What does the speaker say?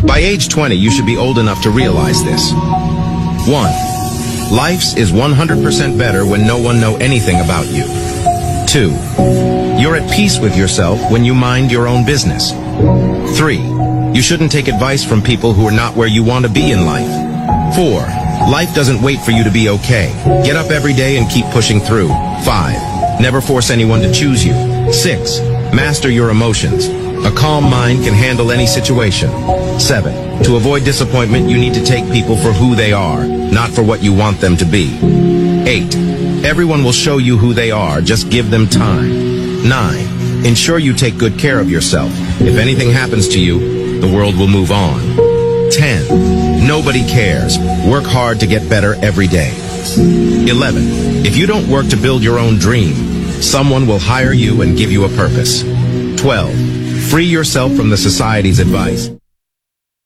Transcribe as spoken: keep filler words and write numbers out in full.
By age twenty, you should be old enough to realize this. one. Life's is one hundred percent better when no one know anything about you. two. You're at peace with yourself when you mind your own business. three. You shouldn't take advice from people who are not where you want to be in life. four. Life doesn't wait for you to be okay. Get up every day and keep pushing through. five. Never force anyone to choose you. six. Master your emotions. A calm mind can handle any situation. seven. To avoid disappointment, you need to take people for who they are, not for what you want them to be. eight. Everyone will show you who they are, just give them time. nine. Ensure you take good care of yourself. If anything happens to you, the world will move on. ten. Nobody cares. Work hard to get better every day. eleven. If you don't work to build your own dream, someone will hire you and give you a purpose. twelve. Free yourself from the society's advice.